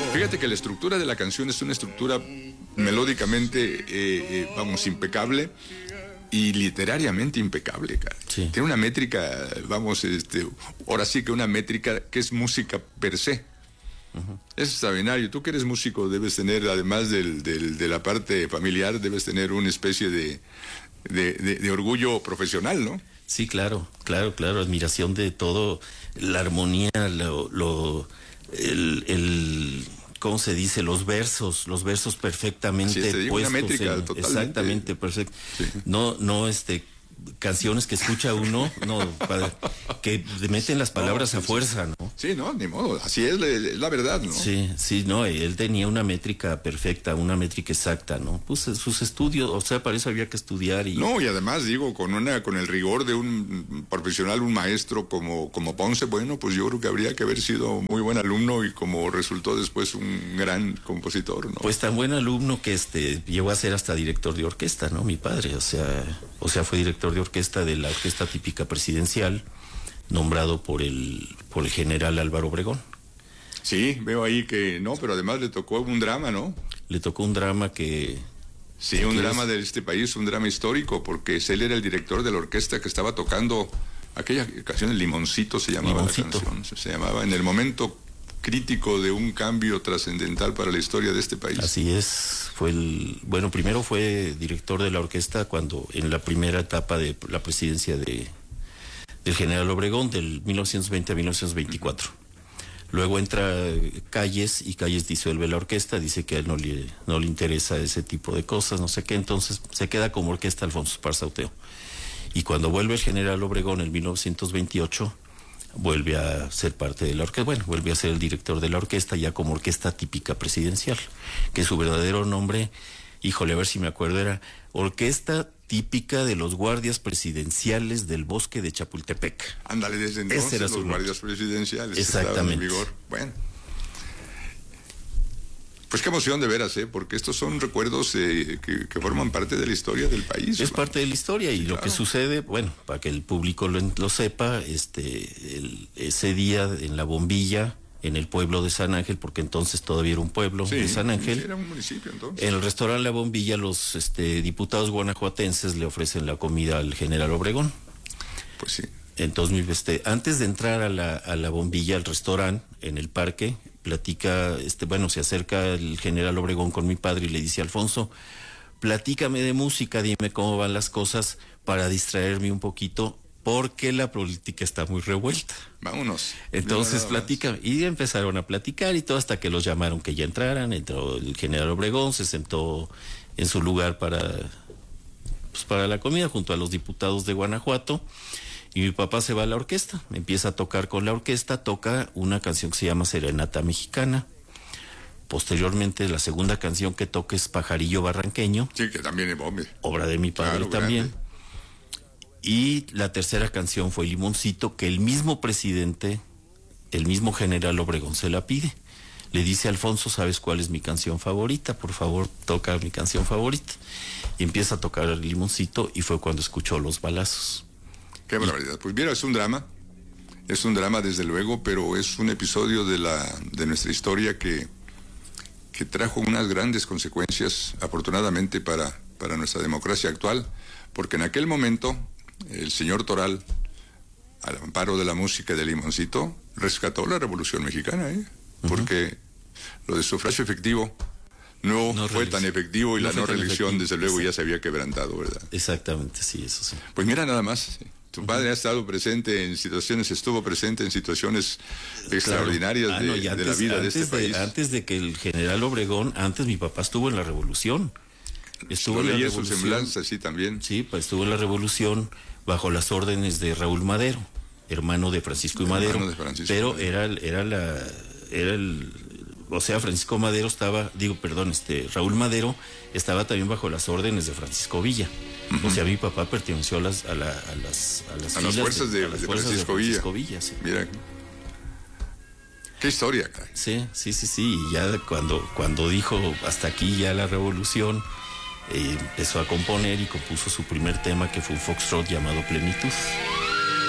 Fíjate que la estructura de la canción es una estructura melódicamente, impecable y literariamente impecable, cara. Sí. Tiene una métrica, ahora sí que una métrica que es música per se. Uh-huh. Es extraordinario. Tú que eres músico debes tener, además de la parte familiar, debes tener una especie de orgullo profesional, ¿no? Sí, claro, admiración de todo, la armonía, ¿cómo se dice? Los versos perfectamente te digo, puestos. Una métrica totalmente. Exactamente, perfecto. Sí. No, canciones que escucha uno, que meten las palabras a fuerza, ¿no? Sí, no, ni modo, así es la verdad, ¿no? Sí, no, él tenía una métrica perfecta, una métrica exacta, ¿no? Pues sus estudios, o sea, para eso había que estudiar y... No, y además, con el rigor de un profesional, un maestro como Ponce, bueno, pues yo creo que habría que haber sido muy buen alumno y como resultó después un gran compositor, ¿no? Pues tan buen alumno que llegó a ser hasta director de orquesta, ¿no? Mi padre, o sea, fue director de orquesta de la orquesta típica presidencial, nombrado por el general Álvaro Obregón. Sí, veo ahí que no, pero además le tocó un drama, ¿no? Le tocó un drama que... Sí, un drama de este país, un drama histórico, porque él era el director de la orquesta que estaba tocando aquella canción, el Limoncito se llamaba la canción, se llamaba en el momento crítico de un cambio trascendental para la historia de este país. Así es, primero fue director de la orquesta cuando en la primera etapa de la presidencia del general Obregón, del 1920 a 1924. Luego entra Calles y Calles disuelve la orquesta, dice que a él no le interesa ese tipo de cosas, no sé qué, entonces se queda como orquesta Alfonso Esparza Oteo. Y cuando vuelve el general Obregón en 1928, vuelve a ser parte de la orquesta, vuelve a ser el director de la orquesta ya como orquesta típica presidencial, que su verdadero nombre, híjole, a ver si me acuerdo, era Orquesta Típica de los Guardias Presidenciales del Bosque de Chapultepec. Ándale, desde entonces los guardias presidenciales estaban en vigor. Bueno, pues qué emoción de veras, porque estos son recuerdos que forman parte de la historia del país. Es parte de la historia y sí, lo que sucede, para que el público lo sepa, ese día en La Bombilla, en el pueblo de San Ángel, porque entonces todavía era un pueblo de San Ángel. Sí, era un municipio entonces. En el restaurante La Bombilla, los diputados guanajuatenses le ofrecen la comida al general Obregón. Pues sí. Entonces, antes de entrar a la Bombilla, al restaurante, en el parque, platica, se acerca el general Obregón con mi padre y le dice: Alfonso, platícame de música, dime cómo van las cosas para distraerme un poquito, porque la política está muy revuelta. Vámonos. Entonces platica, y empezaron a platicar y todo hasta que los llamaron que ya entraran. Entró el general Obregón, se sentó en su lugar para la comida junto a los diputados de Guanajuato, y mi papá se va a la orquesta, empieza a tocar con la orquesta, toca una canción que se llama Serenata Mexicana. Posteriormente, la segunda canción que toca es Pajarillo Barranqueño. Sí, que también es obra de mi padre, claro, también. Grande. Y la tercera canción fue Limoncito, que el mismo presidente, el mismo general Obregón se la pide. Le dice: Alfonso, ¿sabes cuál es mi canción favorita? Por favor, toca mi canción favorita. Y empieza a tocar el Limoncito, y fue cuando escuchó los balazos. Qué barbaridad. Pues mira, es un drama desde luego, pero es un episodio de nuestra historia que trajo unas grandes consecuencias, afortunadamente, para nuestra democracia actual, porque en aquel momento el señor Toral, al amparo de la música de Limoncito, rescató la Revolución Mexicana, porque lo de sufragio efectivo no fue tan efectivo y la no reelección, desde luego, ya se había quebrantado, ¿verdad? Exactamente, sí, eso sí. Pues mira, nada más, tu padre estuvo presente en situaciones extraordinarias de la vida de este país. Antes de que el general Obregón, mi papá estuvo en la Revolución. Estuvo en la Revolución. Su semblanza, sí, también. Sí, pues estuvo en la Revolución bajo las órdenes de Raúl Madero, hermano de Francisco y Madero. Pero Francisco Madero Raúl Madero estaba también bajo las órdenes de Francisco Villa. Uh-huh. O sea, mi papá perteneció a las fuerzas de Francisco Villa. Sí. Mira, qué historia, caray. Sí. Y ya cuando dijo hasta aquí ya la revolución, empezó a componer y compuso su primer tema, que fue un foxtrot llamado Plenitud.